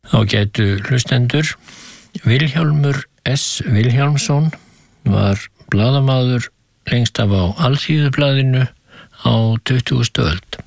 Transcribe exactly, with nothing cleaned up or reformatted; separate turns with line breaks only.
Ágætu hlustendur, Vilhjálmur S. Vilhjálmsson var blaðamaður lengst af á Alþýðublaðinu á tuttugustu öld.